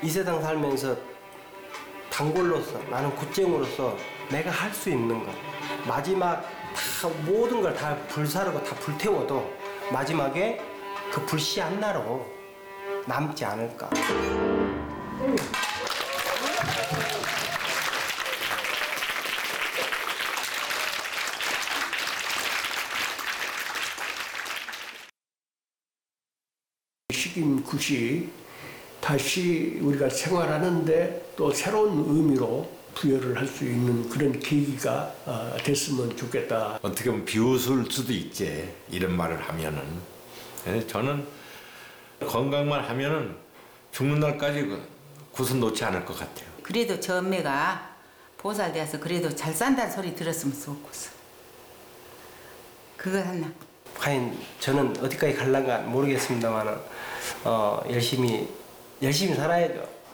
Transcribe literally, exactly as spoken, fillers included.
이 세상 살면서 단골로서 나는 굿쟁으로서 내가 할 수 있는 거 마지막 다 모든 걸 다 불사르고 다 불태워도 마지막에 그 불씨 하나로 남지 않을까. 식인 굿이 다시 우리가 생활하는데 또 새로운 의미로 부여를 할 수 있는 그런 계기가 됐으면 좋겠다. 어떻게 보면 비웃을 수도 있지, 이런 말을 하면은. 저는 건강만 하면은 죽는 날까지 굿은 놓지 않을 것 같아요. 그래도 저 엄매가 보살돼서 그래도 잘 산다는 소리 들었으면 좋겠어. 그거 하나. 과연 저는 어디까지 갈란가 모르겠습니다만 어, 열심히 열심히 살아야죠.